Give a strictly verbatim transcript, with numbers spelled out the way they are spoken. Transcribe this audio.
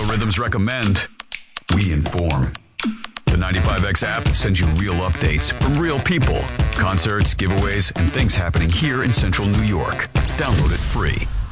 algorithms recommend, we inform. The ninety-five X app sends you real updates from real people, concerts, giveaways, and things happening here in central New York. Download it free.